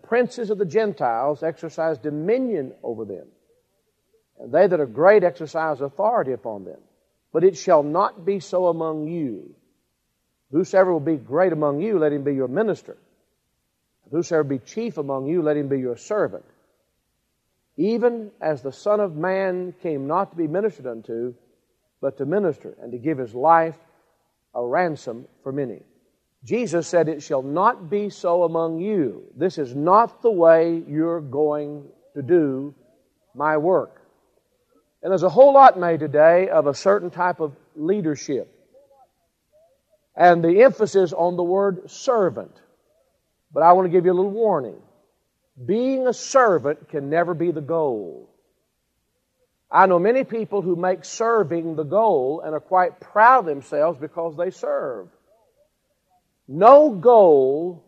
princes of the Gentiles exercise dominion over them, and they that are great exercise authority upon them. But it shall not be so among you. Whosoever will be great among you, let him be your minister. Whosoever be chief among you, let him be your servant. Even as the Son of Man came not to be ministered unto, but to minister, and to give His life a ransom for many. Jesus said, it shall not be so among you. This is not the way you're going to do my work. And there's a whole lot made today of a certain type of leadership. And the emphasis on the word servant. But I want to give you a little warning. Being a servant can never be the goal. I know many people who make serving the goal and are quite proud of themselves because they serve. No goal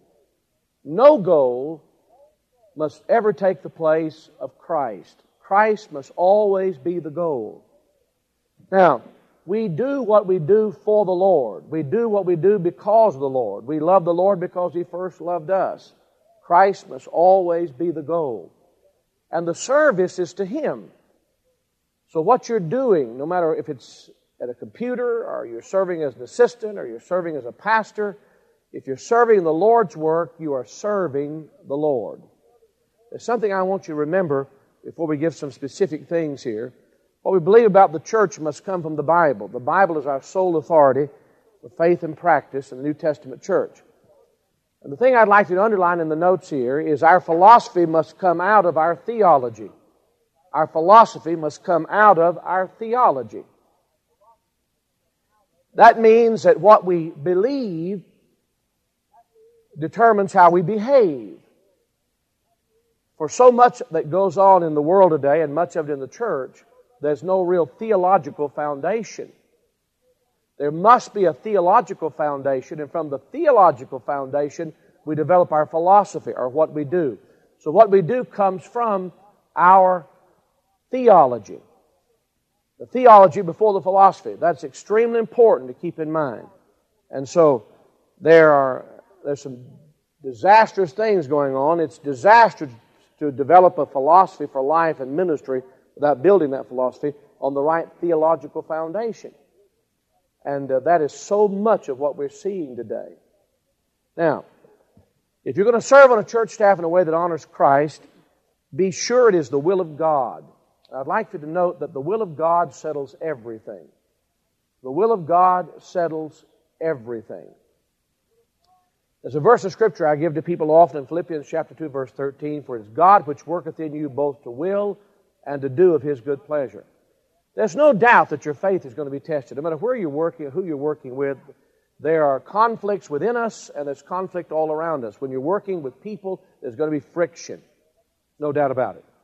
must ever take the place of Christ. Christ must always be the goal. Now, we do what we do for the Lord. We do what we do because of the Lord. We love the Lord because He first loved us. Christ must always be the goal. And the service is to Him. So what you're doing, no matter if it's at a computer, or you're serving as an assistant, or you're serving as a pastor, if you're serving the Lord's work, you are serving the Lord. There's something I want you to remember before we give some specific things here. What we believe about the church must come from the Bible. The Bible is our sole authority for faith and practice in the New Testament church. And the thing I'd like you to underline in the notes here is our philosophy must come out of our theology. Our philosophy must come out of our theology. That means that what we believe determines how we behave. For so much that goes on in the world today, and much of it in the church, there's no real theological foundation. There must be a theological foundation, and from the theological foundation, we develop our philosophy, or what we do. So what we do comes from our theology. The theology before the philosophy. That's extremely important to keep in mind. And so there's some disastrous things going on. It's disastrous to develop a philosophy for life and ministry without building that philosophy on the right theological foundation. And that is so much of what we're seeing today. Now, if you're going to serve on a church staff in a way that honors Christ, be sure it is the will of God. I'd like you to note that the will of God settles everything. The will of God settles everything. There's a verse of Scripture I give to people often in Philippians chapter 2, verse 13, for it is God which worketh in you both to will and to do of His good pleasure. There's no doubt that your faith is going to be tested. No matter where you're working or who you're working with, there are conflicts within us and there's conflict all around us. When you're working with people, there's going to be friction. No doubt about it.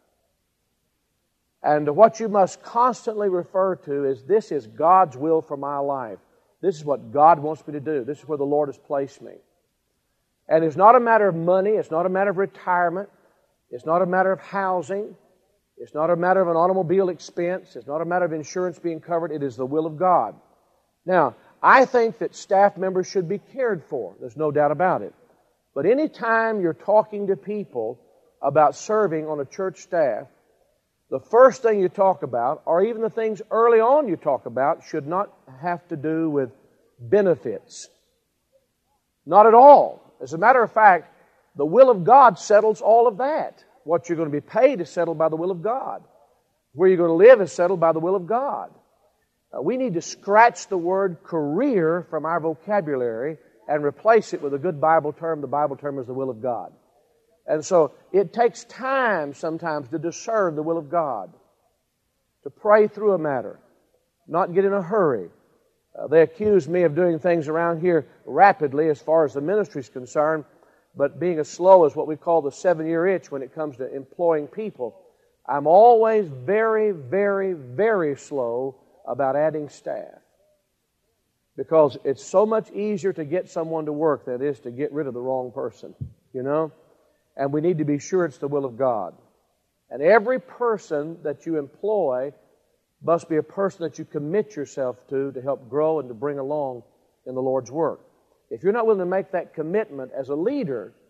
And what you must constantly refer to is, this is God's will for my life. This is what God wants me to do. This is where the Lord has placed me. And it's not a matter of money. It's not a matter of retirement. It's not a matter of housing. It's not a matter of an automobile expense. It's not a matter of insurance being covered. It is the will of God. Now, I think that staff members should be cared for. There's no doubt about it. But any time you're talking to people about serving on a church staff, the first thing you talk about, or even the things early on you talk about, should not have to do with benefits. Not at all. As a matter of fact, the will of God settles all of that. What you're going to be paid is settled by the will of God. Where you're going to live is settled by the will of God. We need to scratch the word career from our vocabulary and replace it with a good Bible term. The Bible term is the will of God. And so it takes time sometimes to discern the will of God, to pray through a matter, not get in a hurry. They accuse me of doing things around here rapidly as far as the ministry is concerned, but being as slow as what we call the 7-year itch when it comes to employing people. I'm always very, very, very slow about adding staff, because it's so much easier to get someone to work than it is to get rid of the wrong person, you know? And we need to be sure it's the will of God. And every person that you employ must be a person that you commit yourself to help grow and to bring along in the Lord's work. If you're not willing to make that commitment as a leader,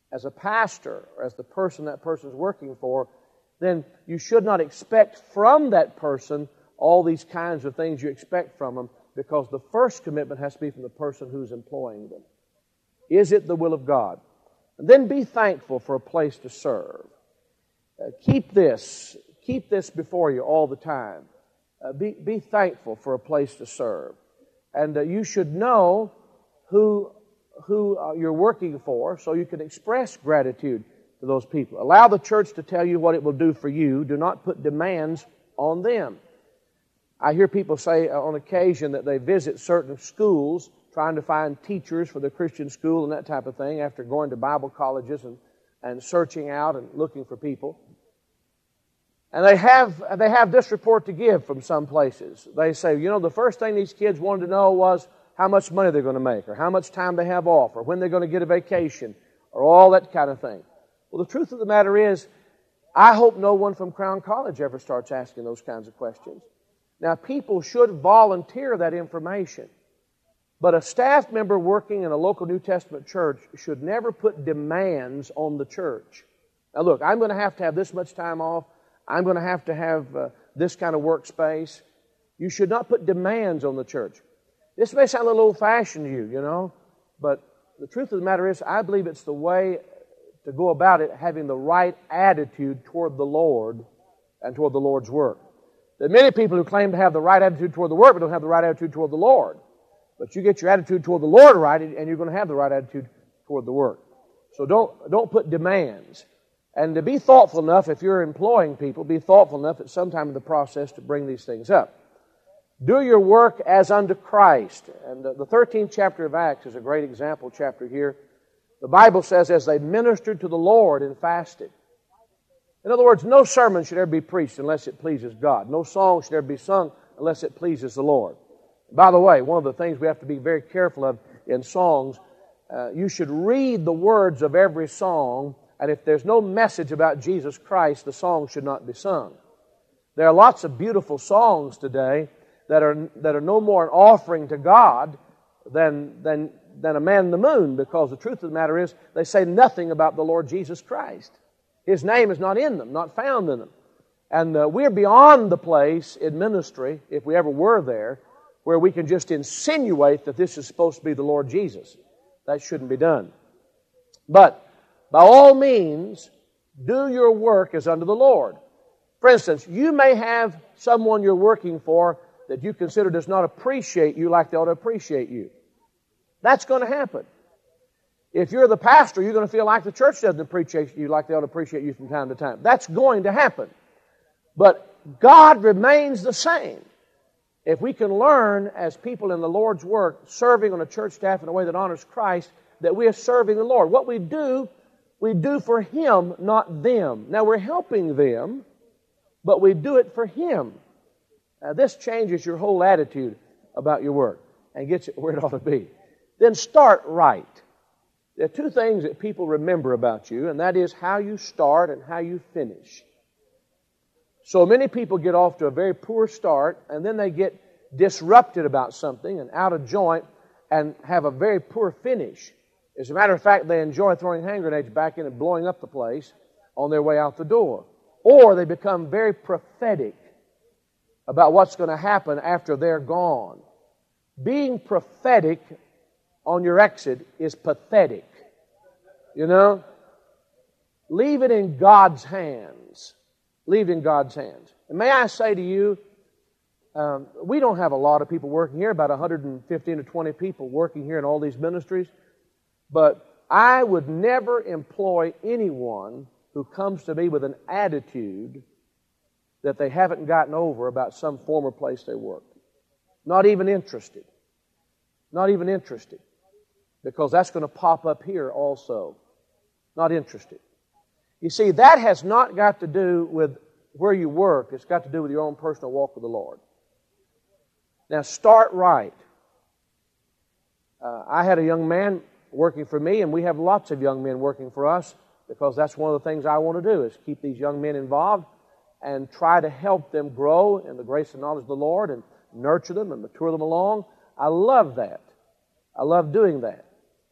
as a pastor or as the person that person's working for, then you should not expect from that person all these kinds of things you expect from them, because the first commitment has to be from the person who's employing them. Is it the will of God? And then be thankful for a place to serve. Keep this before you all the time. Be thankful for a place to serve. And you should know who you're working for, so you can express gratitude to those people. Allow the church to tell you what it will do for you. Do not put demands on them. I hear people say on occasion that they visit certain schools trying to find teachers for the Christian school and that type of thing after going to Bible colleges and searching out and looking for people. And they have this report to give from some places. They say, the first thing these kids wanted to know was how much money they're going to make, or how much time they have off, or when they're going to get a vacation, or all that kind of thing. Well, the truth of the matter is, I hope no one from Crown College ever starts asking those kinds of questions. Now, people should volunteer that information. But a staff member working in a local New Testament church should never put demands on the church. Now, look, I'm going to have this much time off. I'm going to have this kind of workspace. You should not put demands on the church. This may sound a little old-fashioned to you, but the truth of the matter is, I believe it's the way to go about it, having the right attitude toward the Lord and toward the Lord's work. There are many people who claim to have the right attitude toward the work, but don't have the right attitude toward the Lord. But you get your attitude toward the Lord right, and you're going to have the right attitude toward the work. So don't put demands. And to be thoughtful enough, if you're employing people, be thoughtful enough at some time in the process to bring these things up. Do your work as unto Christ. And the 13th chapter of Acts is a great example chapter here. The Bible says, as they ministered to the Lord and fasted. In other words, no sermon should ever be preached unless it pleases God. No song should ever be sung unless it pleases the Lord. By the way, one of the things we have to be very careful of in songs, you should read the words of every song, and if there's no message about Jesus Christ, the song should not be sung. There are lots of beautiful songs today that are no more an offering to God than a man in the moon, because the truth of the matter is they say nothing about the Lord Jesus Christ. His name is not in them, not found in them. And we're beyond the place in ministry, if we ever were there, where we can just insinuate that this is supposed to be the Lord Jesus. That shouldn't be done. But by all means, do your work as unto the Lord. For instance, you may have someone you're working for that you consider does not appreciate you like they ought to appreciate you. That's going to happen. If you're the pastor, you're going to feel like the church doesn't appreciate you like they ought to appreciate you from time to time. That's going to happen. But God remains the same. If we can learn as people in the Lord's work, serving on a church staff in a way that honors Christ, that we are serving the Lord. What we do for Him, not them. Now, we're helping them, but we do it for Him. This changes your whole attitude about your work and gets it where it ought to be. Then start right. There are two things that people remember about you, and that is how you start and how you finish. So many people get off to a very poor start, and then they get disrupted about something and out of joint and have a very poor finish. As a matter of fact, they enjoy throwing hand grenades back in and blowing up the place on their way out the door. Or they become very prophetic about what's going to happen after they're gone. Being prophetic on your exit is pathetic. Leave it in God's hands. Leave it in God's hands. And may I say to you, we don't have a lot of people working here, about 115 to 20 people working here in all these ministries. But I would never employ anyone who comes to me with an attitude that they haven't gotten over about some former place they worked. Not even interested. Not even interested. Because that's going to pop up here also. Not interested. You see, that has not got to do with where you work. It's got to do with your own personal walk with the Lord. Now, start right. I had a young man working for me, and we have lots of young men working for us, because that's one of the things I want to do, is keep these young men involved and try to help them grow in the grace and knowledge of the Lord and nurture them and mature them along. I love that. I love doing that.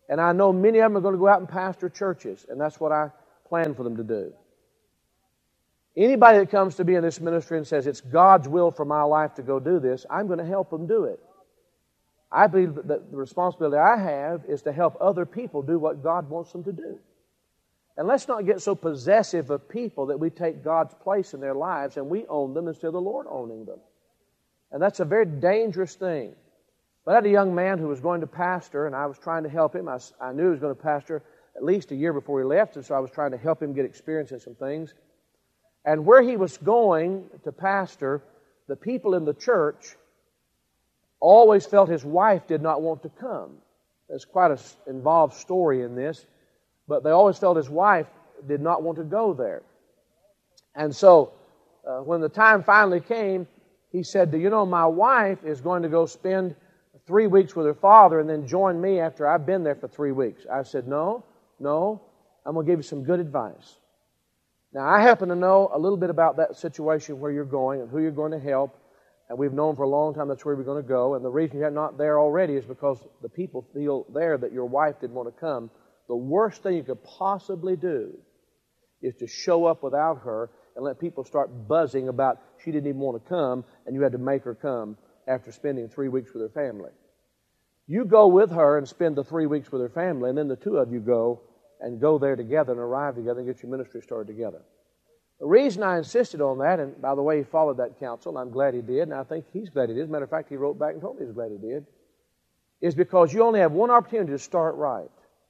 And I know many of them are going to go out and pastor churches, and that's what I plan for them to do. Anybody that comes to be in this ministry and says, it's God's will for my life to go do this, I'm going to help them do it. I believe that the responsibility I have is to help other people do what God wants them to do. And let's not get so possessive of people that we take God's place in their lives and we own them instead of the Lord owning them. And that's a very dangerous thing. But I had a young man who was going to pastor, and I was trying to help him. I knew he was going to pastor at least a year before he left, and so I was trying to help him get experience in some things. And where he was going to pastor, the people in the church always felt his wife did not want to come. There's quite an involved story in this, but they always felt his wife did not want to go there. And so when the time finally came, he said, do you know, my wife is going to go spend 3 weeks with her father and then join me after I've been there for 3 weeks. I said, no, I'm going to give you some good advice. Now, I happen to know a little bit about that situation where you're going and who you're going to help, and we've known for a long time that's where we're going to go, and the reason you're not there already is because the people feel there that your wife didn't want to come. The worst thing you could possibly do is to show up without her and let people start buzzing about she didn't even want to come, and you had to make her come after spending 3 weeks with her family. You go with her and spend the 3 weeks with her family, and then the two of you go there together and arrive together and get your ministry started together. The reason I insisted on that, and by the way, he followed that counsel, and I'm glad he did, and I think he's glad he did. As a matter of fact, he wrote back and told me he's glad he did, is because you only have one opportunity to start right.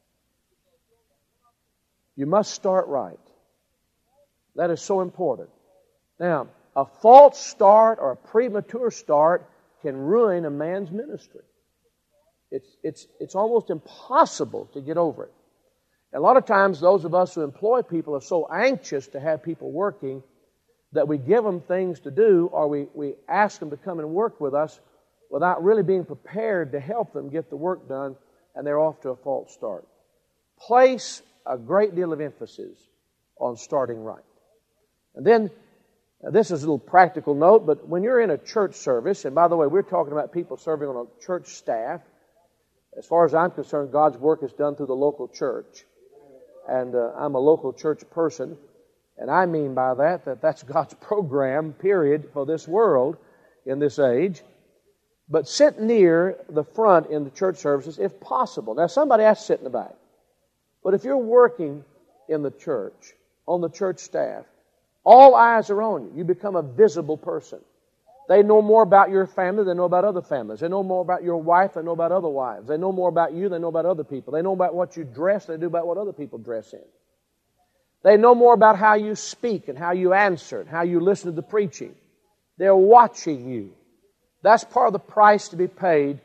You must start right. That is so important. Now, a false start or a premature start can ruin a man's ministry. It's almost impossible to get over it. And a lot of times those of us who employ people are so anxious to have people working that we give them things to do, or we ask them to come and work with us without really being prepared to help them get the work done, and they're off to a false start. Place a great deal of emphasis on starting right. And then, this is a little practical note, but when you're in a church service, and by the way, we're talking about people serving on a church staff. As far as I'm concerned, God's work is done through the local church. And I'm a local church person, and I mean by that that's God's program, period, for this world in this age. But sit near the front in the church services if possible. Now, somebody has to sit in the back. But if you're working in the church, on the church staff, all eyes are on you. You become a visible person. They know more about your family than they know about other families. They know more about your wife than they know about other wives. They know more about you than they know about other people. They know about what you dress than they do about what other people dress in. They know more about how you speak and how you answer and how you listen to the preaching. They're watching you. That's part of the price to be paid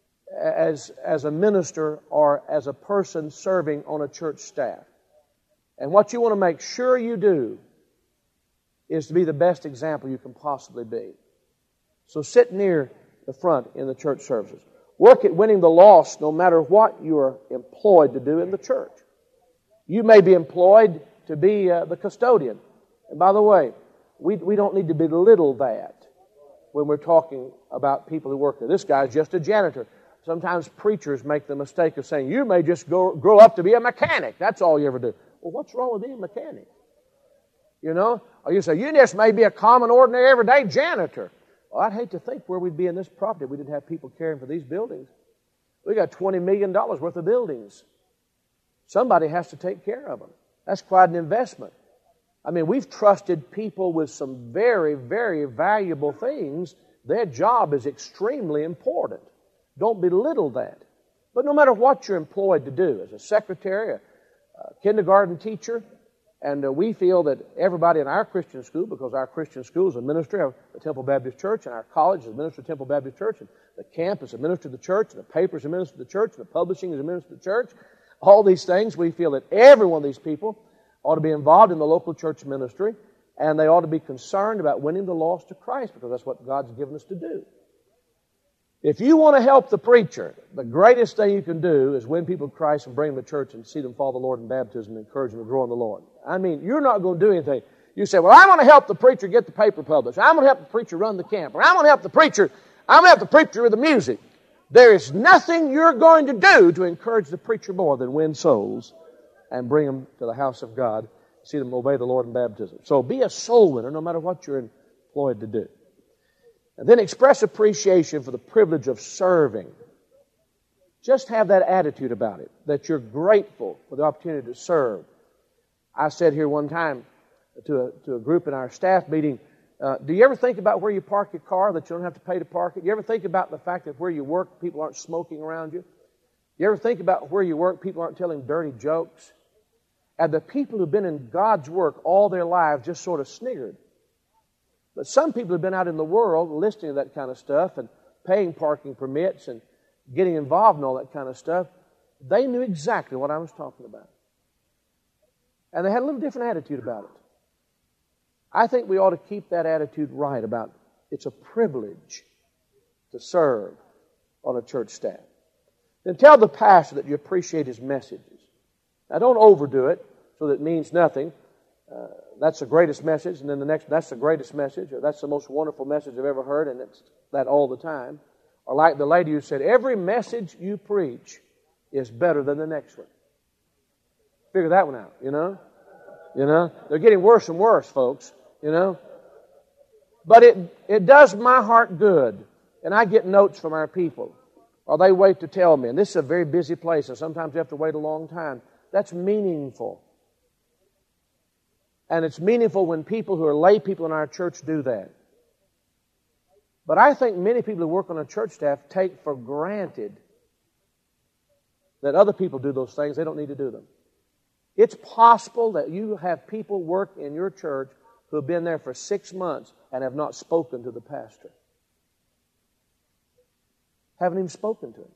as a minister or as a person serving on a church staff. And what you want to make sure you do is to be the best example you can possibly be. So sit near the front in the church services. Work at winning the lost no matter what you are employed to do in the church. You may be employed to be the custodian. And by the way, we don't need to belittle that when we're talking about people who work there. This guy's just a janitor. Sometimes preachers make the mistake of saying, you may just grow up to be a mechanic. That's all you ever do. Well, what's wrong with being a mechanic? You know? Or you say, you just may be a common, ordinary, everyday janitor. Well, I'd hate to think where we'd be in this property if we didn't have people caring for these buildings. We got $20 million worth of buildings. Somebody has to take care of them. That's quite an investment. I mean, we've trusted people with some very, very valuable things. Their job is extremely important. Don't belittle that. But no matter what you're employed to do, as a secretary, a kindergarten teacher, and we feel that everybody in our Christian school, because our Christian school is a ministry of the Temple Baptist Church, and our college is a ministry of the Temple Baptist Church, and the camp is a ministry of the church, and the paper is a ministry of the church, and the publishing is a ministry of the church. All these things, we feel that every one of these people ought to be involved in the local church ministry, and they ought to be concerned about winning the lost to Christ, because that's what God's given us to do. If you want to help the preacher, the greatest thing you can do is win people to Christ and bring them to church and see them follow the Lord in baptism and encourage them to grow in the Lord. I mean, you're not going to do anything. You say, well, I'm going to help the preacher get the paper published. I'm going to help the preacher run the camp. Or I'm going to help the preacher with the music. There is nothing you're going to do to encourage the preacher more than win souls and bring them to the house of God, see them obey the Lord in baptism. So be a soul winner no matter what you're employed to do. And then express appreciation for the privilege of serving. Just have that attitude about it, that you're grateful for the opportunity to serve. I said here one time to a group in our staff meeting, do you ever think about where you park your car, that you don't have to pay to park it? You ever think about the fact that where you work, people aren't smoking around you? You ever think about where you work, people aren't telling dirty jokes? And the people who've been in God's work all their lives just sort of sniggered. But some people have been out in the world listening to that kind of stuff and paying parking permits and getting involved in all that kind of stuff. They knew exactly what I was talking about. And they had a little different attitude about it. I think we ought to keep that attitude right about it's a privilege to serve on a church staff. Then tell the pastor that you appreciate his messages. Now don't overdo it so that it means nothing. That's the greatest message, and then the next, that's the greatest message, or that's the most wonderful message I've ever heard, and it's that all the time. Or like the lady who said, every message you preach is better than the next one. Figure that one out, you know? You know? They're getting worse and worse, folks, you know? But it does my heart good, and I get notes from our people, or they wait to tell me, and this is a very busy place, and sometimes you have to wait a long time. That's meaningful. And it's meaningful when people who are lay people in our church do that. But I think many people who work on a church staff take for granted that other people do those things. They don't need to do them. It's possible that you have people work in your church who have been there for 6 months and have not spoken to the pastor. Haven't even spoken to him.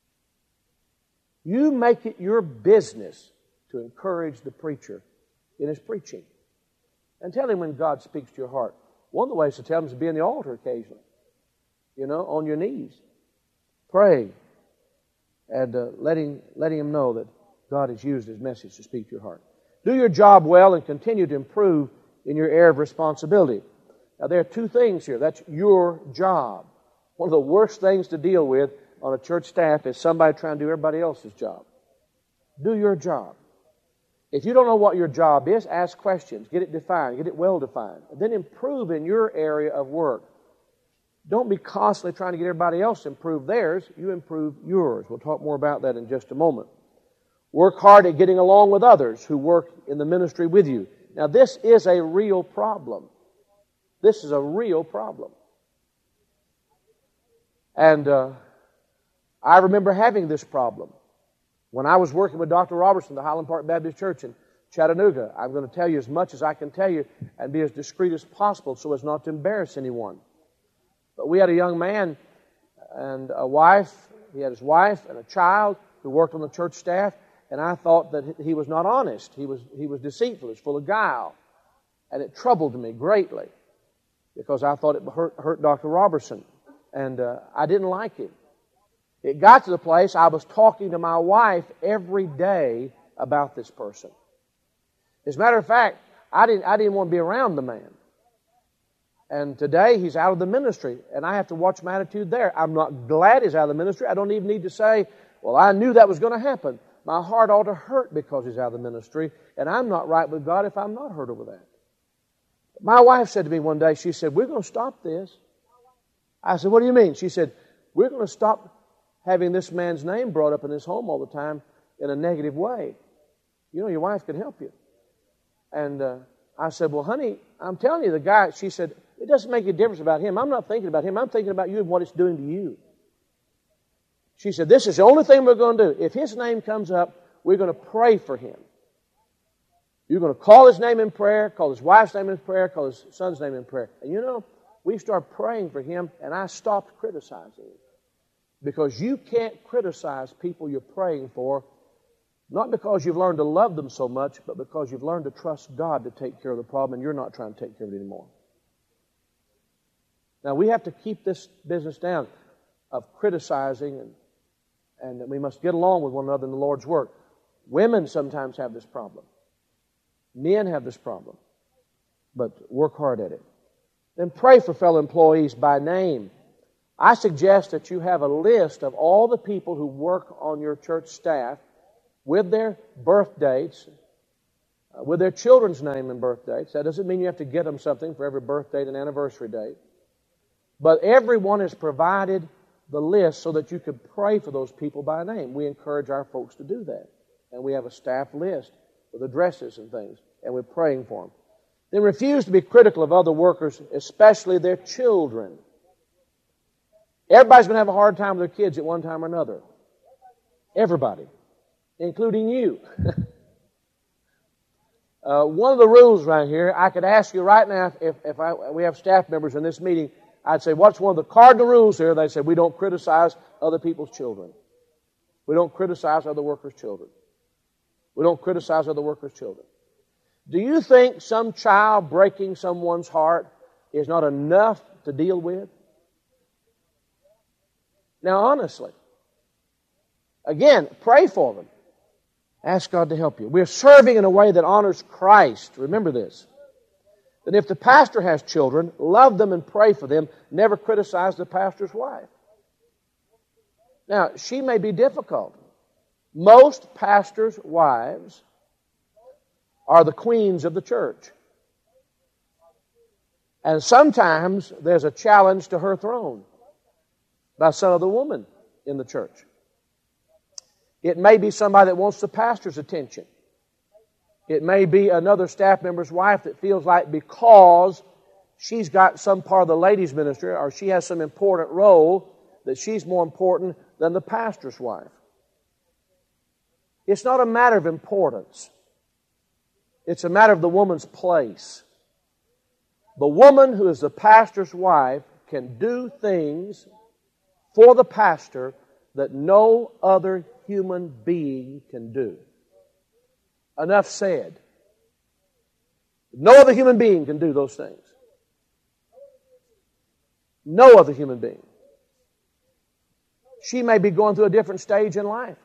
You make it your business to encourage the preacher in his preaching. And tell him when God speaks to your heart. One of the ways to tell him is to be in the altar occasionally. You know, on your knees. Pray. And letting him know that God has used his message to speak to your heart. Do your job well and continue to improve in your area of responsibility. Now, there are two things here. That's your job. One of the worst things to deal with on a church staff is somebody trying to do everybody else's job. Do your job. If you don't know what your job is, ask questions. Get it defined. Get it well defined. And then improve in your area of work. Don't be constantly trying to get everybody else to improve theirs. You improve yours. We'll talk more about that in just a moment. Work hard at getting along with others who work in the ministry with you. Now, this is a real problem. This is a real problem. And I remember having this problem. When I was working with Dr. Robertson, the Highland Park Baptist Church in Chattanooga, I'm going to tell you as much as I can tell you and be as discreet as possible so as not to embarrass anyone. But we had a young man and a wife. He had his wife and a child who worked on the church staff, and I thought that he was not honest. He was deceitful. He was full of guile. And it troubled me greatly because I thought it hurt Dr. Robertson, and I didn't like him. It got to the place I was talking to my wife every day about this person. As a matter of fact, I didn't want to be around the man. And today he's out of the ministry, and I have to watch my attitude there. I'm not glad he's out of the ministry. I don't even need to say, well, I knew that was going to happen. My heart ought to hurt because he's out of the ministry, and I'm not right with God if I'm not hurt over that. My wife said to me one day, she said, we're going to stop this. I said, what do you mean? She said, we're going to stop having this man's name brought up in this home all the time in a negative way. You know, your wife can help you. And I said, well, honey, I'm telling you, the guy, she said, it doesn't make a difference about him. I'm not thinking about him. I'm thinking about you and what it's doing to you. She said, this is the only thing we're going to do. If his name comes up, we're going to pray for him. You're going to call his name in prayer, call his wife's name in prayer, call his son's name in prayer. And you know, we started praying for him, and I stopped criticizing him. Because you can't criticize people you're praying for, not because you've learned to love them so much, but because you've learned to trust God to take care of the problem, and you're not trying to take care of it anymore. Now, we have to keep this business down of criticizing, and we must get along with one another in the Lord's work. Women sometimes have this problem. Men have this problem. But work hard at it. Then pray for fellow employees by name. I suggest that you have a list of all the people who work on your church staff with their birth dates, with their children's name and birth dates. That doesn't mean you have to get them something for every birth date and anniversary date. But everyone is provided the list so that you could pray for those people by name. We encourage our folks to do that. And we have a staff list with addresses and things, and we're praying for them. Then refuse to be critical of other workers, especially their children. Everybody's going to have a hard time with their kids at one time or another. Everybody, including you. One of the rules right here, I could ask you right now, if we have staff members in this meeting, I'd say, what's one of the cardinal rules here? They say, we don't criticize other people's children. We don't criticize other workers' children. We don't criticize other workers' children. Do you think some child breaking someone's heart is not enough to deal with? Now, honestly, again, pray for them. Ask God to help you. We're serving in a way that honors Christ. Remember this. That if the pastor has children, love them and pray for them. Never criticize the pastor's wife. Now, she may be difficult. Most pastors' wives are the queens of the church. And sometimes there's a challenge to her throne by some other woman in the church. It may be somebody that wants the pastor's attention. It may be another staff member's wife that feels like because she's got some part of the ladies' ministry or she has some important role that she's more important than the pastor's wife. It's not a matter of importance. It's a matter of the woman's place. The woman who is the pastor's wife can do things for the pastor that no other human being can do. Enough said. No other human being can do those things. No other human being. She may be going through a different stage in life.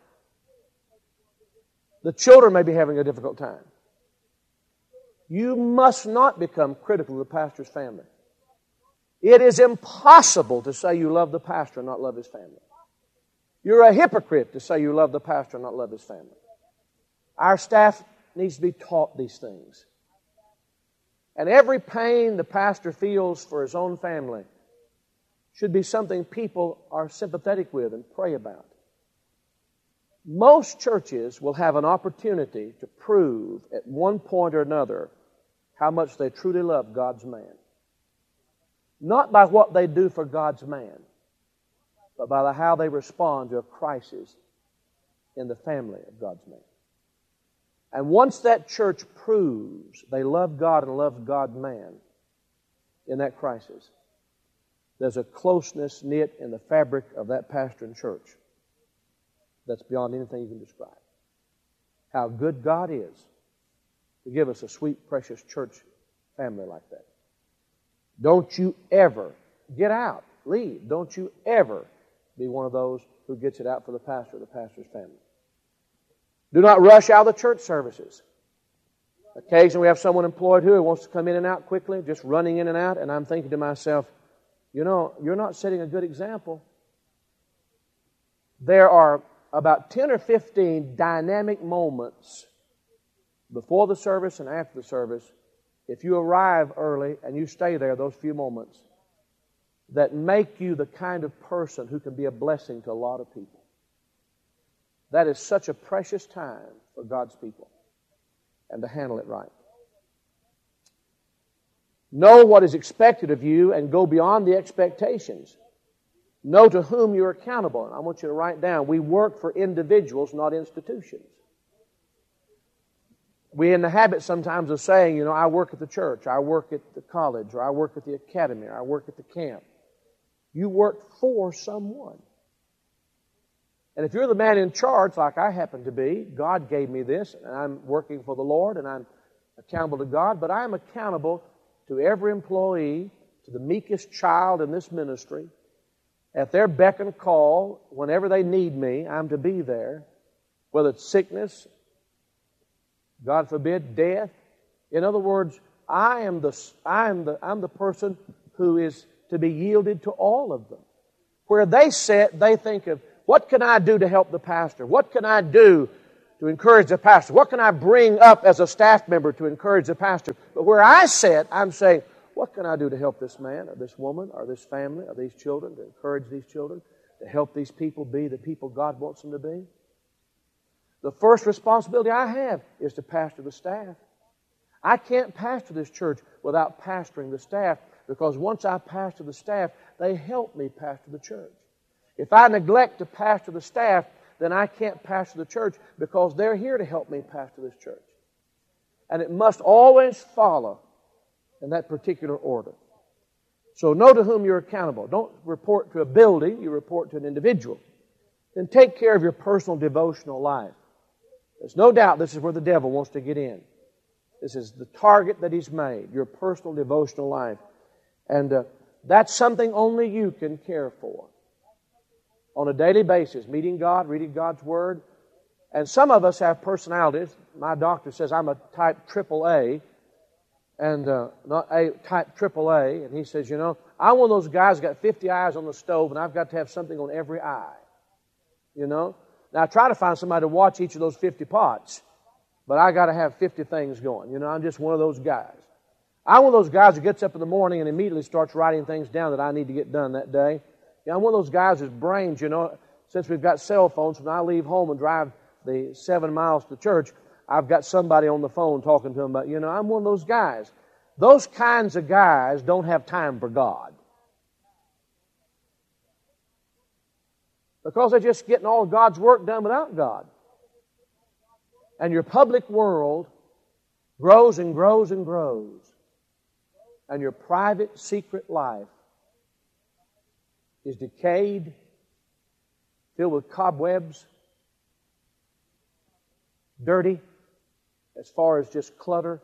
The children may be having a difficult time. You must not become critical of the pastor's family. It is impossible to say you love the pastor and not love his family. You're a hypocrite to say you love the pastor and not love his family. Our staff needs to be taught these things. And every pain the pastor feels for his own family should be something people are sympathetic with and pray about. Most churches will have an opportunity to prove at one point or another how much they truly love God's man. Not by what they do for God's man, but by how they respond to a crisis in the family of God's man. And once that church proves they love God and love God's man in that crisis, there's a closeness knit in the fabric of that pastor and church that's beyond anything you can describe. How good God is to give us a sweet, precious church family like that. Don't you ever get out, leave. Don't you ever be one of those who gets it out for the pastor or the pastor's family. Do not rush out of the church services. Occasionally we have someone employed who wants to come in and out quickly, just running in and out, and I'm thinking to myself, you know, you're not setting a good example. There are about 10 or 15 dynamic moments before the service and after the service, if you arrive early and you stay there those few moments, that make you the kind of person who can be a blessing to a lot of people. That is such a precious time for God's people, and to handle it right. Know what is expected of you and go beyond the expectations. Know to whom you're accountable. And I want you to write down, we work for individuals, not institutions. We're in the habit sometimes of saying, you know, I work at the church, I work at the college, or I work at the academy, or I work at the camp. You work for someone. And if you're the man in charge, like I happen to be, God gave me this, and I'm working for the Lord, and I'm accountable to God, but I am accountable to every employee, to the meekest child in this ministry. At their beck and call, whenever they need me, I'm to be there, whether it's sickness, God forbid, death. In other words, I'm the person who is to be yielded to all of them. Where they sit, they think of, what can I do to help the pastor? What can I do to encourage the pastor? What can I bring up as a staff member to encourage the pastor? But where I sit, I'm saying, what can I do to help this man or this woman or this family or these children, to encourage these children, to help these people be the people God wants them to be? The first responsibility I have is to pastor the staff. I can't pastor this church without pastoring the staff, because once I pastor the staff, they help me pastor the church. If I neglect to pastor the staff, then I can't pastor the church, because they're here to help me pastor this church. And it must always follow in that particular order. So know to whom you're accountable. Don't report to a building, you report to an individual. Then take care of your personal devotional life. There's no doubt this is where the devil wants to get in. This is the target that he's made, your personal devotional life. And that's something only you can care for. On a daily basis, meeting God, reading God's Word. And some of us have personalities. My doctor says I'm a type AAA, and not a type AAA. And he says, I'm one of those guys who got 50 eyes on the stove, and I've got to have something on every eye. Now I try to find somebody to watch each of those 50 pots, but I got to have 50 things going. I'm just one of those guys. I'm one of those guys who gets up in the morning and immediately starts writing things down that I need to get done that day. I'm one of those guys whose brains, since we've got cell phones, when I leave home and drive the 7 miles to church, I've got somebody on the phone talking to them about, I'm one of those guys. Those kinds of guys don't have time for God. Because they're just getting all God's work done without God. And your public world grows and grows and grows. And your private, secret life is decayed, filled with cobwebs, dirty, as far as just clutter.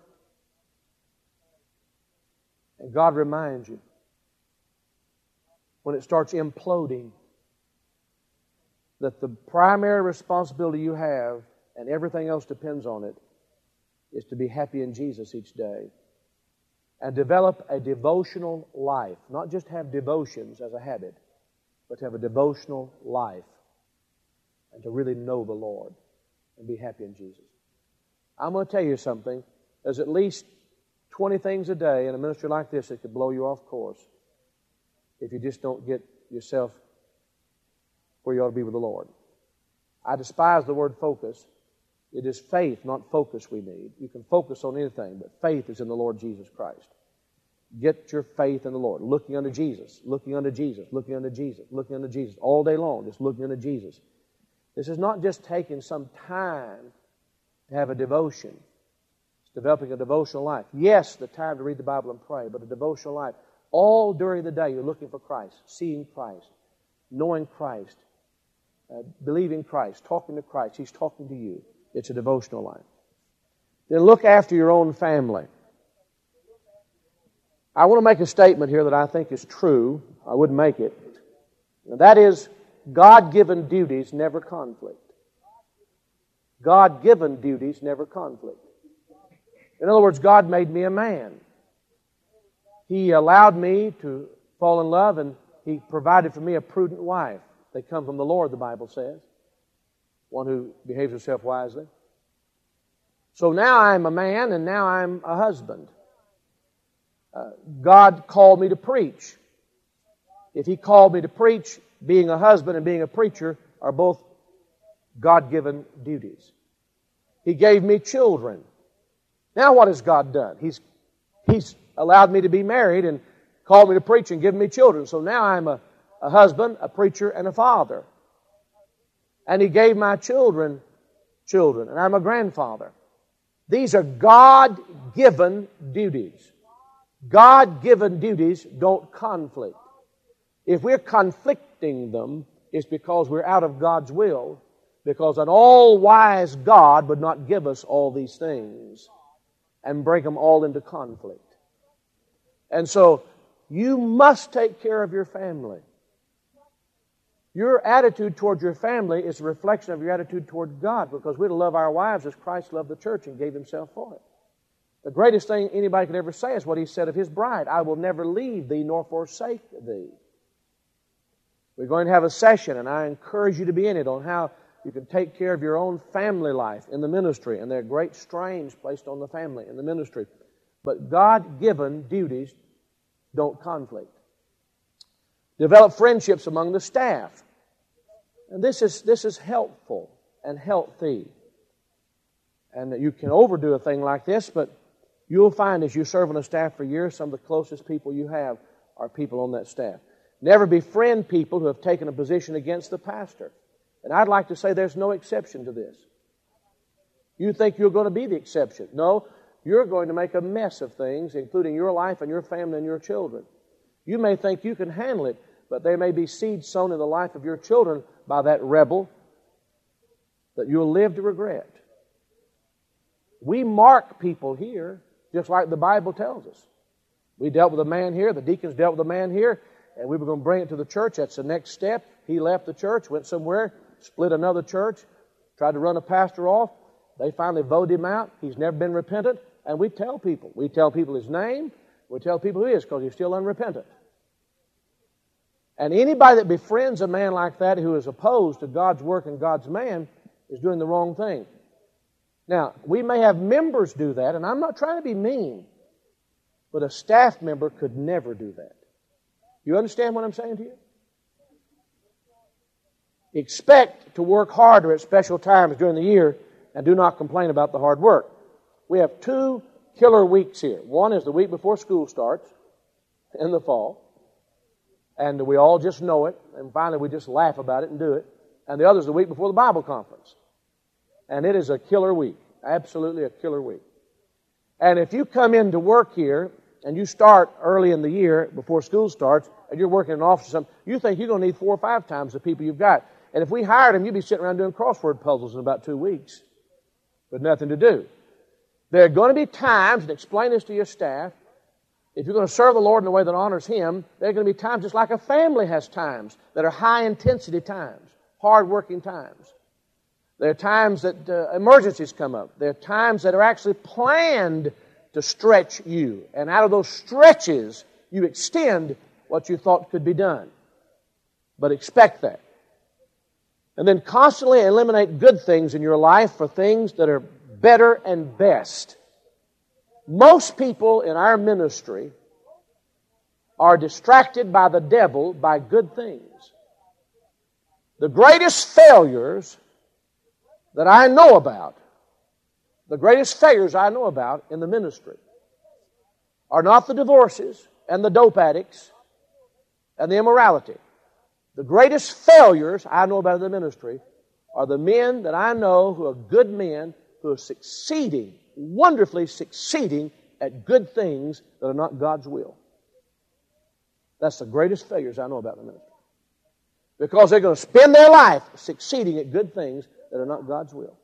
And God reminds you, when it starts imploding, that the primary responsibility you have, and everything else depends on it, is to be happy in Jesus each day. And develop a devotional life. Not just have devotions as a habit, but to have a devotional life. And to really know the Lord. And be happy in Jesus. I'm going to tell you something. There's at least 20 things a day in a ministry like this that could blow you off course if you just don't get yourself where you ought to be with the Lord. I despise the word focus. It is faith, not focus, we need. You can focus on anything, but faith is in the Lord Jesus Christ. Get your faith in the Lord. Looking unto Jesus, looking unto Jesus, looking unto Jesus, looking unto Jesus. All day long, just looking unto Jesus. This is not just taking some time to have a devotion. It's developing a devotional life. Yes, the time to read the Bible and pray, but a devotional life. All during the day, you're looking for Christ, seeing Christ, knowing Christ, believing Christ, talking to Christ. He's talking to you. It's a devotional life. Then look after your own family. I want to make a statement here that I think is true. I wouldn't make it. And that is, God-given duties never conflict. God-given duties never conflict. In other words, God made me a man. He allowed me to fall in love, and He provided for me a prudent wife. They come from the Lord, the Bible says. One who behaves herself wisely. So now I'm a man, and now I'm a husband. God called me to preach. If He called me to preach, being a husband and being a preacher are both God-given duties. He gave me children. Now what has God done? He's allowed me to be married and called me to preach and given me children. So now I'm a husband, a preacher, and a father. And He gave my children, and I'm a grandfather. These are God-given duties. God-given duties don't conflict. If we're conflicting them, it's because we're out of God's will, because an all-wise God would not give us all these things and break them all into conflict. And so, you must take care of your family. Your attitude toward your family is a reflection of your attitude toward God, because we're to love our wives as Christ loved the church and gave Himself for it. The greatest thing anybody could ever say is what He said of His bride. I will never leave thee nor forsake thee. We're going to have a session, and I encourage you to be in it, on how you can take care of your own family life in the ministry. And there are great strains placed on the family in the ministry. But God-given duties don't conflict. Develop friendships among the staff. And this is helpful and healthy. And you can overdo a thing like this, but you'll find as you serve on a staff for years, some of the closest people you have are people on that staff. Never befriend people who have taken a position against the pastor. And I'd like to say there's no exception to this. You think you're going to be the exception. No, you're going to make a mess of things, including your life and your family and your children. You may think you can handle it, but there may be seeds sown in the life of your children by that rebel that you'll live to regret. We mark people here, just like the Bible tells us. We dealt with a man here, the deacons dealt with a man here, and we were going to bring it to the church. That's the next step. He left the church, went somewhere, split another church, tried to run a pastor off. They finally voted him out. He's never been repentant. And we tell people. We tell people his name. We tell people who he is, because he's still unrepentant. And anybody that befriends a man like that who is opposed to God's work and God's man is doing the wrong thing. Now, we may have members do that, and I'm not trying to be mean, but a staff member could never do that. You understand what I'm saying to you? Expect to work harder at special times during the year, and do not complain about the hard work. We have 2 killer weeks here. One is the week before school starts in the fall, and we all just know it, and finally we just laugh about it and do it. And the other is the week before the Bible conference. And it is a killer week, absolutely a killer week. And if you come into work here and you start early in the year before school starts, and you're working in an office or something, you think you're going to need 4 or 5 times the people you've got. And if we hired them, you'd be sitting around doing crossword puzzles in about 2 weeks with nothing to do. There are going to be times, and explain this to your staff, if you're going to serve the Lord in a way that honors Him, there are going to be times, just like a family has times, that are high-intensity times, hard-working times. There are times that emergencies come up. There are times that are actually planned to stretch you. And out of those stretches, you extend what you thought could be done. But expect that. And then constantly eliminate good things in your life for things that are better and best. Most people in our ministry are distracted by the devil by good things. The greatest failures that I know about, the greatest failures I know about in the ministry are not the divorces and the dope addicts and the immorality. The greatest failures I know about in the ministry are the men that I know who are good men who are succeeding, wonderfully succeeding at good things that are not God's will. That's the greatest failures I know about in the ministry. Because they're going to spend their life succeeding at good things that are not God's will.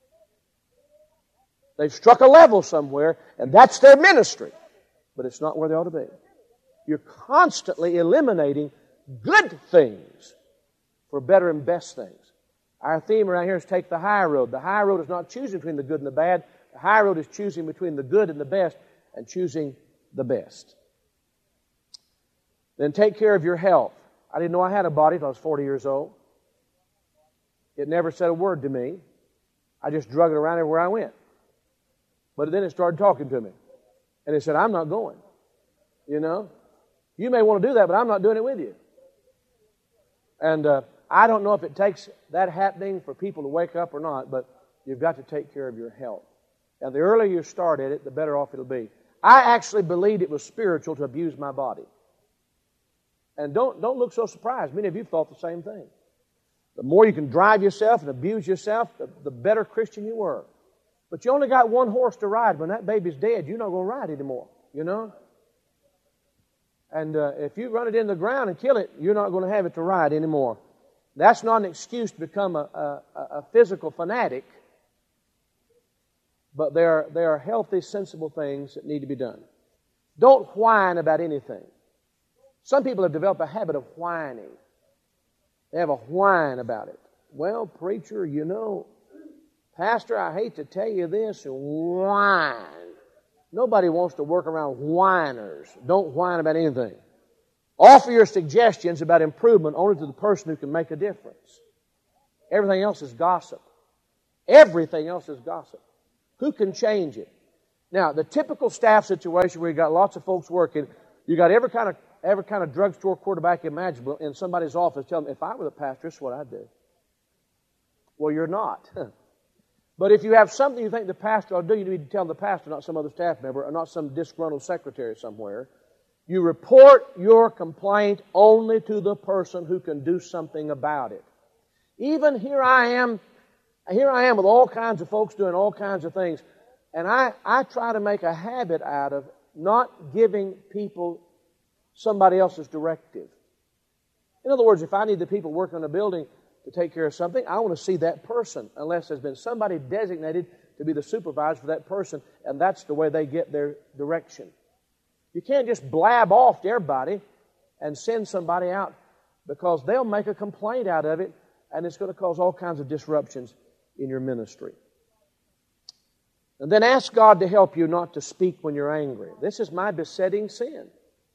They've struck a level somewhere, and that's their ministry. But it's not where they ought to be. You're constantly eliminating good things for better and best things. Our theme around here is take the high road. The high road is not choosing between the good and the bad. The high road is choosing between the good and the best, and choosing the best. Then take care of your health. I didn't know I had a body until I was 40 years old. It never said a word to me. I just drug it around everywhere I went. But then it started talking to me. And it said, I'm not going. You know? You may want to do that, but I'm not doing it with you. And I don't know if it takes that happening for people to wake up or not, but you've got to take care of your health. And the earlier you start at it, the better off it'll be. I actually believed it was spiritual to abuse my body. And don't look so surprised. Many of you thought the same thing. The more you can drive yourself and abuse yourself, the better Christian you were. But you only got one horse to ride. When that baby's dead, you're not going to ride anymore. You know? And if you run it in the ground and kill it, you're not going to have it to ride anymore. That's not an excuse to become a physical fanatic. But there are healthy, sensible things that need to be done. Don't whine about anything. Some people have developed a habit of whining. They have a whine about it. Well, preacher, you know, pastor, I hate to tell you this, whine. Nobody wants to work around whiners. Don't whine about anything. Offer your suggestions about improvement only to the person who can make a difference. Everything else is gossip. Everything else is gossip. Who can change it? Now, the typical staff situation where you got lots of folks working, you got every kind of drugstore quarterback imaginable in somebody's office telling them, if I were the pastor, this is what I'd do. Well, you're not. But if you have something you think the pastor ought to do, you need to tell the pastor, not some other staff member, or not some disgruntled secretary somewhere. You report your complaint only to the person who can do something about it. Even here I am with all kinds of folks doing all kinds of things, and I try to make a habit out of not giving people somebody else's directive. In other words, if I need the people working on a building to take care of something, I want to see that person, unless there's been somebody designated to be the supervisor for that person, and that's the way they get their direction. You can't just blab off to everybody and send somebody out, because they'll make a complaint out of it, and it's going to cause all kinds of disruptions in your ministry. And then ask God to help you not to speak when you're angry. This is my besetting sin.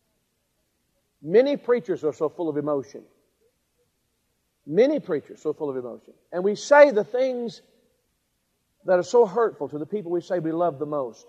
Many preachers are so full of emotion. Many preachers so full of emotion. And we say the things that are so hurtful to the people we say we love the most.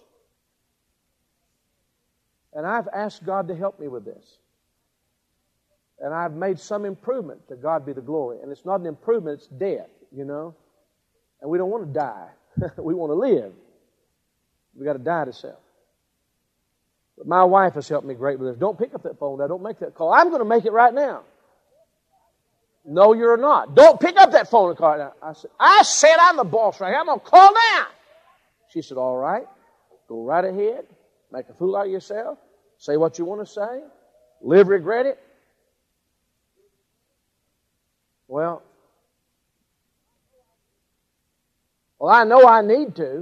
And I've asked God to help me with this. And I've made some improvement. To God be the glory. And it's not an improvement, it's death, you know. And we don't want to die. We want to live. We've got to die to self. But my wife has helped me great with this. Don't pick up that phone now. Don't make that call. I'm going to make it right now. No, you're not. Don't pick up that phone and call it now. I said I'm the boss right here. I'm going to call now. She said, all right. Go right ahead. Make a fool out of yourself. Say what you want to say. Live regret it. Well, I know I need to.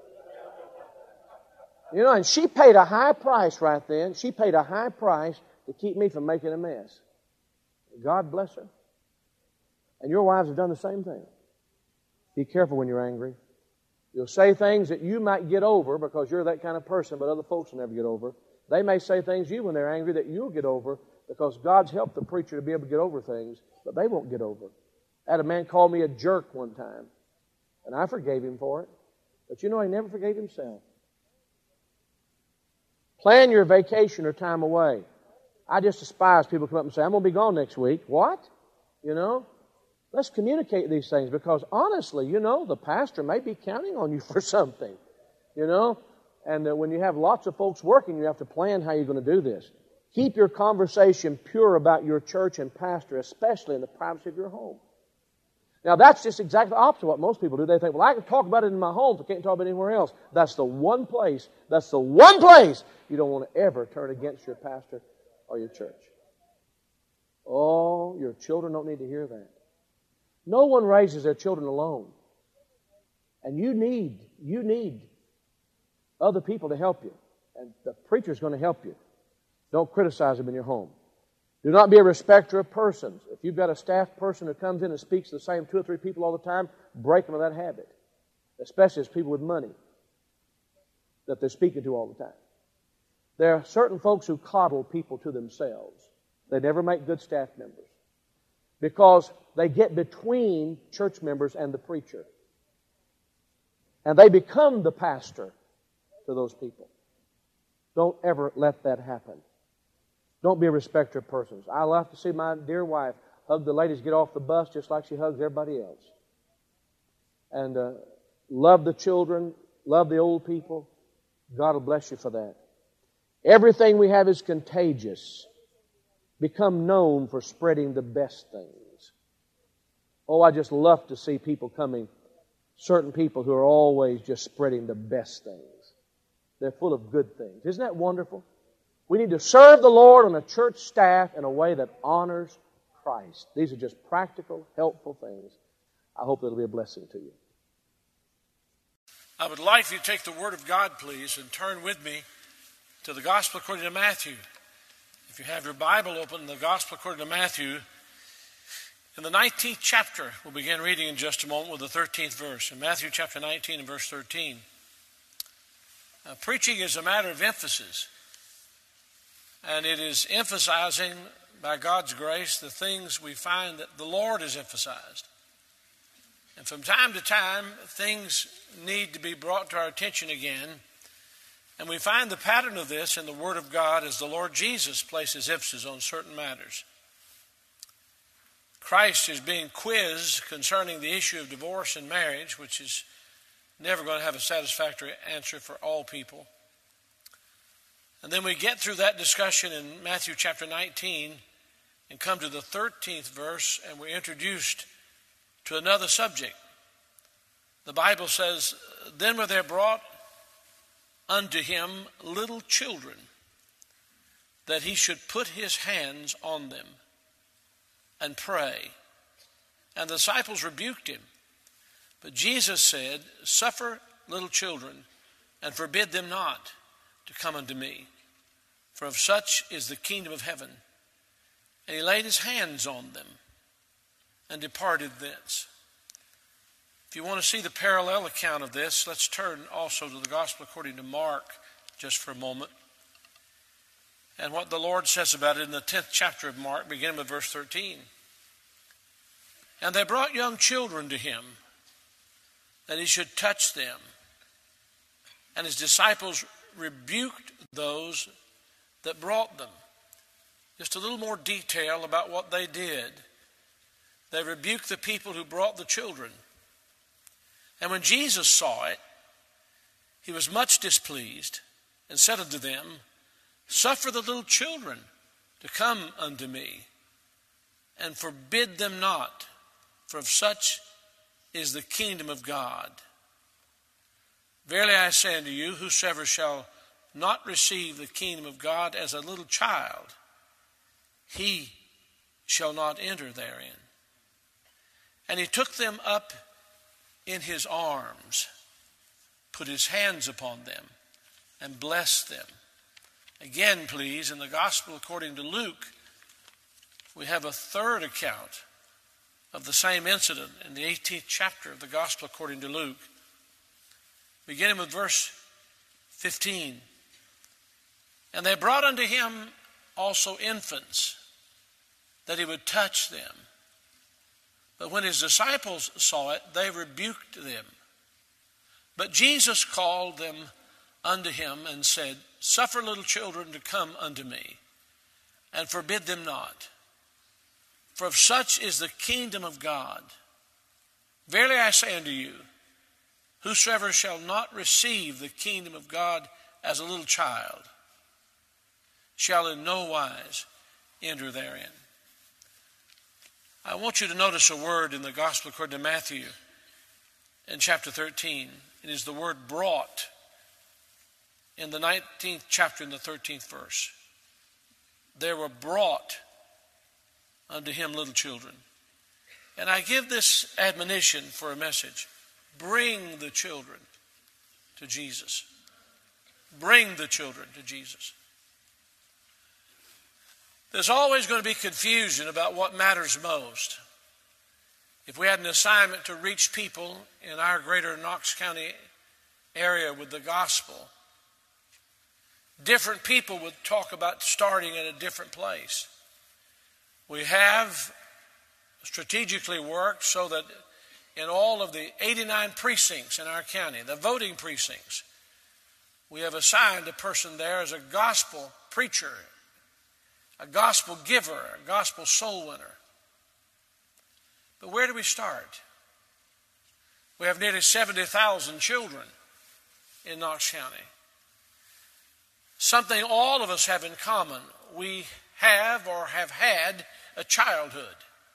You know, and she paid a high price right then. She paid a high price to keep me from making a mess. God bless her. And your wives have done the same thing. Be careful when you're angry. You'll say things that you might get over because you're that kind of person, but other folks will never get over. They may say things to you when they're angry that you'll get over because God's helped the preacher to be able to get over things, but they won't get over. I had a man call me a jerk one time, and I forgave him for it. But you know, he never forgave himself. Plan your vacation or time away. I just despise people come up and say, I'm going to be gone next week. What? You know? Let's communicate these things because honestly, you know, the pastor may be counting on you for something. You know? And when you have lots of folks working, you have to plan how you're going to do this. Keep your conversation pure about your church and pastor, especially in the privacy of your home. Now, that's just exactly the opposite of what most people do. They think, well, I can talk about it in my home, but I can't talk about it anywhere else. That's the one place you don't want to ever turn against your pastor or your church. Oh, your children don't need to hear that. No one raises their children alone. And you need other people to help you. And the preacher's going to help you. Don't criticize them in your home. Do not be a respecter of persons. If you've got a staff person who comes in and speaks to the same 2 or 3 people all the time, break them of that habit. Especially as people with money that they're speaking to all the time. There are certain folks who coddle people to themselves. They never make good staff members. Because they get between church members and the preacher. And they become the pastor to those people. Don't ever let that happen. Don't be a respecter of persons. I love to see my dear wife hug the ladies get off the bus just like she hugs everybody else. And love the children, love the old people. God will bless you for that. Everything we have is contagious. Become known for spreading the best things. Oh, I just love to see people coming, certain people who are always just spreading the best things. They're full of good things. Isn't that wonderful? We need to serve the Lord on a church staff in a way that honors Christ. These are just practical, helpful things. I hope it'll be a blessing to you. I would like for you to take the Word of God, please, and turn with me to the Gospel according to Matthew. If you have your Bible open, the Gospel according to Matthew, in the 19th chapter, we'll begin reading in just a moment with the 13th verse. In Matthew chapter 19 and verse 13. Preaching is a matter of emphasis. And it is emphasizing by God's grace, the things we find that the Lord has emphasized. And from time to time, things need to be brought to our attention again. And we find the pattern of this in the Word of God as the Lord Jesus places emphasis on certain matters. Christ is being quizzed concerning the issue of divorce and marriage, which is never going to have a satisfactory answer for all people. And then we get through that discussion in Matthew chapter 19 and come to the 13th verse, and we're introduced to another subject. The Bible says, "Then were there brought unto him little children, that he should put his hands on them and pray. And the disciples rebuked him. But Jesus said, Suffer little children, and forbid them not to come unto me, for of such is the kingdom of heaven. And he laid his hands on them and departed thence." If you want to see the parallel account of this, let's turn also to the Gospel according to Mark just for a moment. And what the Lord says about it in the 10th chapter of Mark, beginning with verse 13. "And they brought young children to him, that he should touch them. And his disciples rebuked those that brought them." Just a little more detail about what they did. They rebuked the people who brought the children. And when Jesus saw it, he was much displeased, and said unto them, "Suffer the little children to come unto me, and forbid them not, for of such is the kingdom of God. Verily I say unto you, whosoever shall not receive the kingdom of God as a little child, he shall not enter therein." And he took them up in his arms, put his hands upon them, and blessed them. Again, please, in the Gospel according to Luke, we have a third account of the same incident in the 18th chapter of the Gospel according to Luke, beginning with verse 15. "And they brought unto him also infants, that he would touch them. But when his disciples saw it, they rebuked them. But Jesus called them unto him and said, Suffer little children to come unto me, and forbid them not. For of such is the kingdom of God. Verily I say unto you, whosoever shall not receive the kingdom of God as a little child, shall in no wise enter therein." I want you to notice a word in the Gospel according to Matthew in chapter 13. It is the word brought in the 19th chapter in the 13th verse. There were brought unto him little children. And I give this admonition for a message. Bring the children to Jesus. Bring the children to Jesus. There's always going to be confusion about what matters most. If we had an assignment to reach people in our greater Knox County area with the gospel, different people would talk about starting at a different place. We have strategically worked so that in all of the 89 precincts in our county, the voting precincts, we have assigned a person there as a gospel preacher, a gospel giver, a gospel soul winner. But where do we start? We have nearly 70,000 children in Knox County. Something all of us have in common. We have or have had a childhood.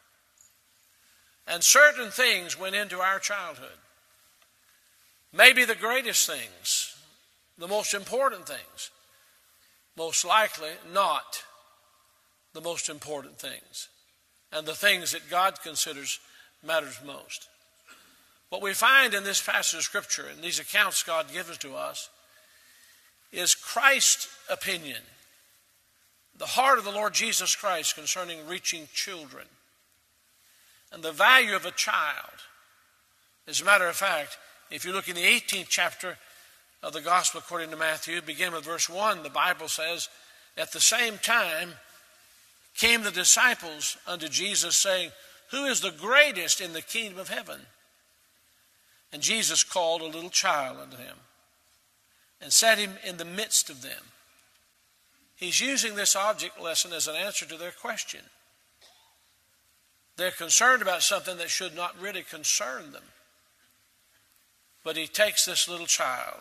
And certain things went into our childhood. Maybe the greatest things, the most important things. Most likely not the most important things and the things that God considers matters most. What we find in this passage of Scripture, in these accounts God gives to us, is Christ's opinion, the heart of the Lord Jesus Christ concerning reaching children and the value of a child. As a matter of fact, if you look in the 18th chapter of the Gospel according to Matthew, begin with verse 1, the Bible says, at the same time, came the disciples unto Jesus, saying, Who is the greatest in the kingdom of heaven? And Jesus called a little child unto him and set him in the midst of them. He's using this object lesson as an answer to their question. They're concerned about something that should not really concern them. But he takes this little child.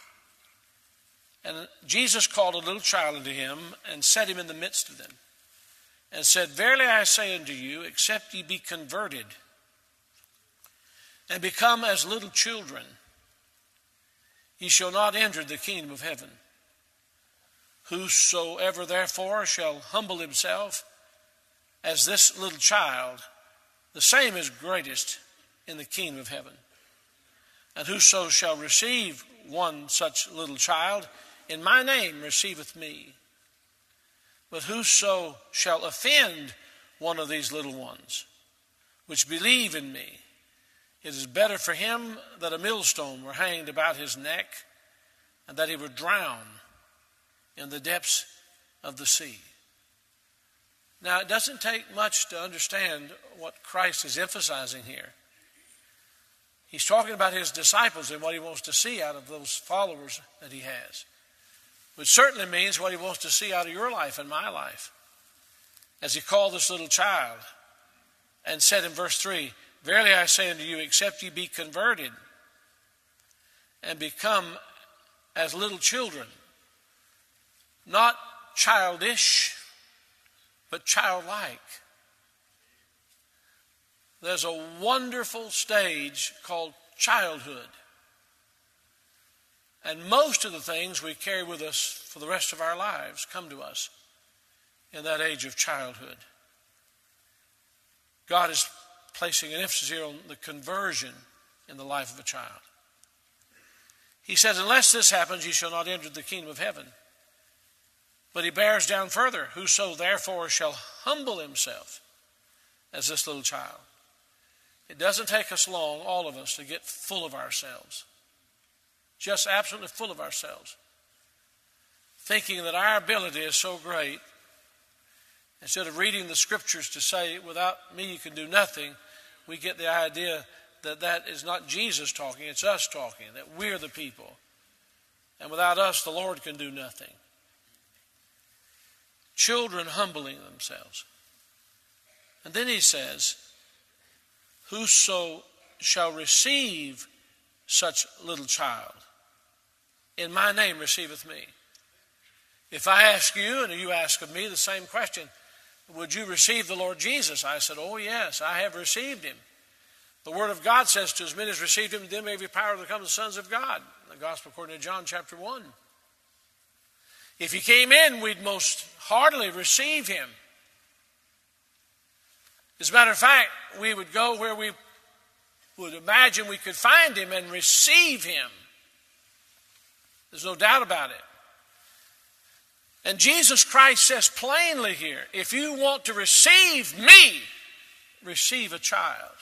And Jesus called a little child unto him and set him in the midst of them, and said, Verily I say unto you, except ye be converted and become as little children, ye shall not enter the kingdom of heaven. Whosoever therefore shall humble himself as this little child, the same is greatest in the kingdom of heaven. And whoso shall receive one such little child in my name receiveth me. But whoso shall offend one of these little ones, which believe in me, it is better for him that a millstone were hanged about his neck, and that he would drown in the depths of the sea. Now, it doesn't take much to understand what Christ is emphasizing here. He's talking about his disciples and what he wants to see out of those followers that he has, which certainly means what he wants to see out of your life and my life. As he called this little child and said in verse 3, Verily I say unto you, except ye be converted and become as little children, not childish, but childlike. There's a wonderful stage called childhood. And most of the things we carry with us for the rest of our lives come to us in that age of childhood. God is placing an emphasis here on the conversion in the life of a child. He says, unless this happens, ye shall not enter the kingdom of heaven. But he bears down further, whoso therefore shall humble himself as this little child. It doesn't take us long, all of us, to get full of ourselves. Just absolutely full of ourselves. Thinking that our ability is so great. Instead of reading the scriptures to say, without me you can do nothing, we get the idea that that is not Jesus talking, it's us talking, that we're the people. And without us, the Lord can do nothing. Children humbling themselves. And then he says, whoso shall receive such little child, in my name receiveth me. If I ask you, and you ask of me the same question, would you receive the Lord Jesus? I said, oh yes, I have received him. The Word of God says, to as many as received him, to them gave he power to become the sons of God. The Gospel according to John chapter 1. If he came in, we'd most heartily receive him. As a matter of fact, we would go where we would imagine we could find him and receive him. There's no doubt about it. And Jesus Christ says plainly here, if you want to receive me, receive a child.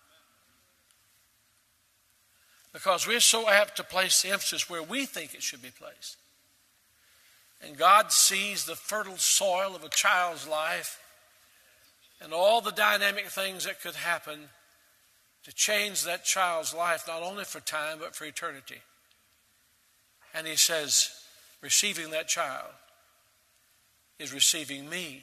Because we're so apt to place the emphasis where we think it should be placed. And God sees the fertile soil of a child's life and all the dynamic things that could happen to change that child's life, not only for time, but for eternity. And he says, receiving that child is receiving me.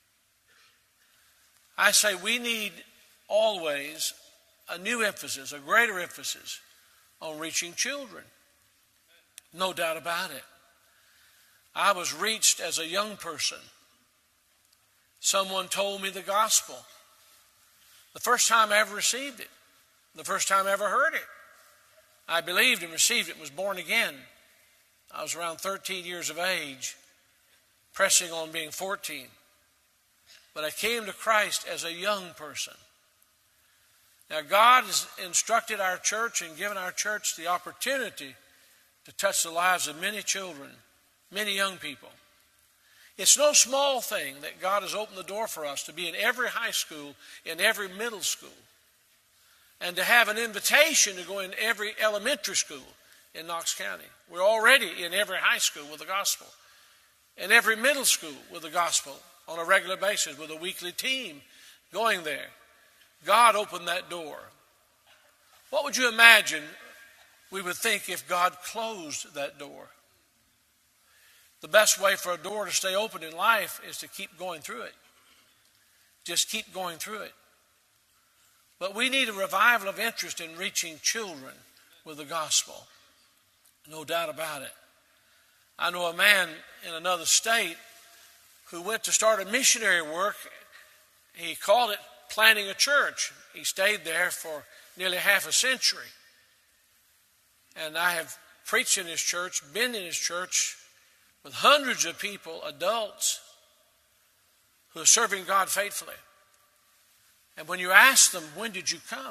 I say we need always a new emphasis, a greater emphasis on reaching children. No doubt about it. I was reached as a young person. Someone told me the gospel. The first time I ever received it. The first time I ever heard it. I believed and received it and was born again. I was around 13 years of age, pressing on being 14. But I came to Christ as a young person. Now God has instructed our church and given our church the opportunity to touch the lives of many children, many young people. It's no small thing that God has opened the door for us to be in every high school, in every middle school, and to have an invitation to go in every elementary school in Knox County. We're already in every high school with the gospel, in every middle school with the gospel on a regular basis with a weekly team going there. God opened that door. What would you imagine we would think if God closed that door? The best way for a door to stay open in life is to keep going through it. Just keep going through it. But we need a revival of interest in reaching children with the gospel. No doubt about it. I know a man in another state who went to start a missionary work. He called it planting a church. He stayed there for nearly half a century. And I have preached in his church, been in his church with hundreds of people, adults, who are serving God faithfully. And when you ask them, when did you come?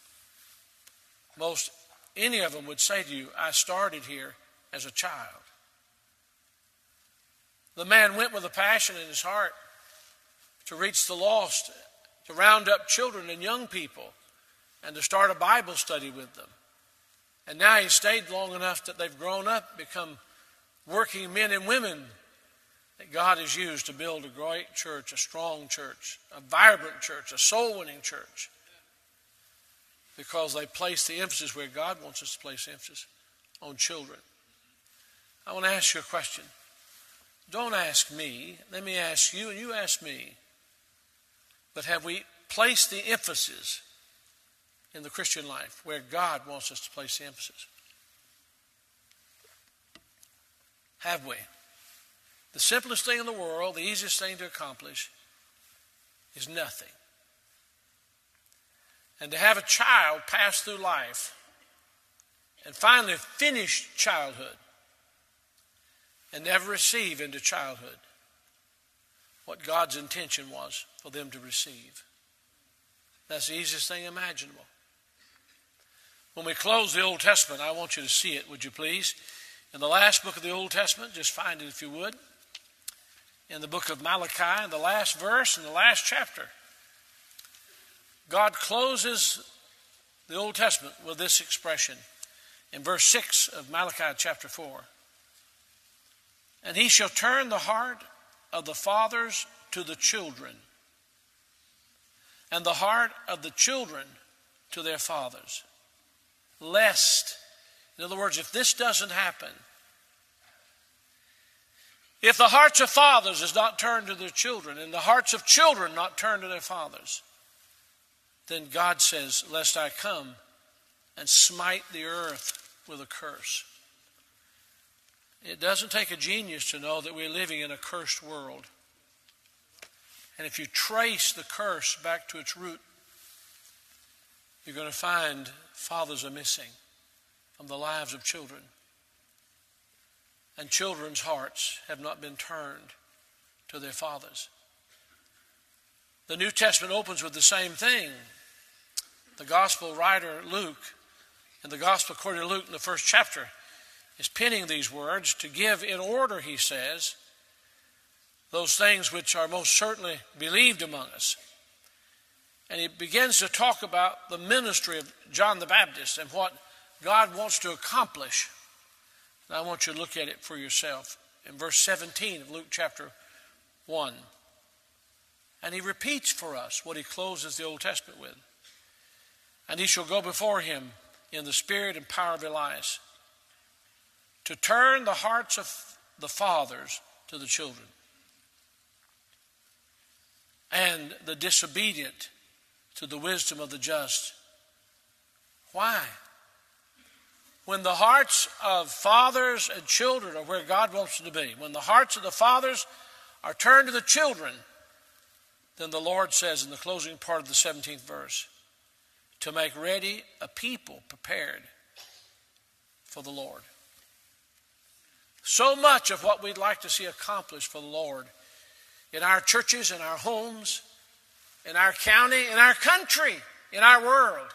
Most any of them would say to you, I started here as a child. The man went with a passion in his heart to reach the lost, to round up children and young people, and to start a Bible study with them. And now he's stayed long enough that they've grown up, become working men and women that God has used to build a great church, a strong church, a vibrant church, a soul-winning church. Because they place the emphasis where God wants us to place emphasis, on children. I want to ask you a question. Don't ask me. Let me ask you, and you ask me. But have we placed the emphasis in the Christian life where God wants us to place the emphasis? Have we? The simplest thing in the world, the easiest thing to accomplish, is nothing. And to have a child pass through life and finally finish childhood and never receive into childhood what God's intention was for them to receive. That's the easiest thing imaginable. When we close the Old Testament, I want you to see it, would you please? In the last book of the Old Testament, just find it if you would. In the book of Malachi, in the last verse, in the last chapter, God closes the Old Testament with this expression in verse 6 of Malachi chapter 4. And he shall turn the heart of the fathers to the children, and the heart of the children to their fathers. Lest, in other words, if this doesn't happen, if the hearts of fathers is not turned to their children, and the hearts of children not turned to their fathers, then God says, lest I come and smite the earth with a curse. It doesn't take a genius to know that we're living in a cursed world. And if you trace the curse back to its root, you're going to find fathers are missing from the lives of children. And children's hearts have not been turned to their fathers. The New Testament opens with the same thing. The gospel writer Luke, in the gospel according to Luke in the first chapter, is penning these words to give in order, he says, those things which are most certainly believed among us. And he begins to talk about the ministry of John the Baptist and what God wants to accomplish. And I want you to look at it for yourself in verse 17 of Luke chapter 1. And he repeats for us what he closes the Old Testament with. And he shall go before him in the spirit and power of Elias, to turn the hearts of the fathers to the children, and the disobedient to the wisdom of the just. Why? When the hearts of fathers and children are where God wants them to be, when the hearts of the fathers are turned to the children, then the Lord says in the closing part of the 17th verse, to make ready a people prepared for the Lord. So much of what we'd like to see accomplished for the Lord in our churches, in our homes, in our county, in our country, in our world,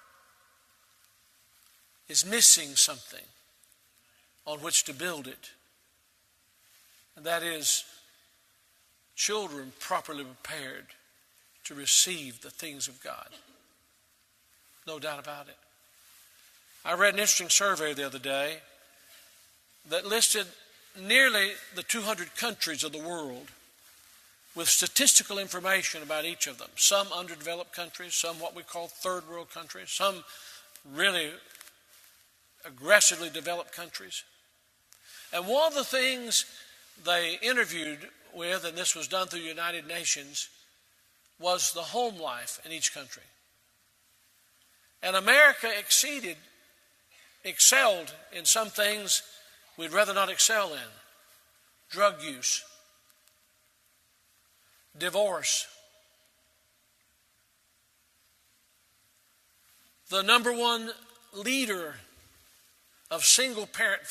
is missing something on which to build it. And that is children properly prepared to receive the things of God. No doubt about it. I read an interesting survey the other day that listed nearly the 200 countries of the world with statistical information about each of them. Some underdeveloped countries, some what we call third world countries, some really aggressively developed countries. And one of the things they interviewed with, and this was done through the United Nations, was the home life in each country. And America excelled in some things we'd rather not excel in. Drug use, divorce. The number one leader of single parent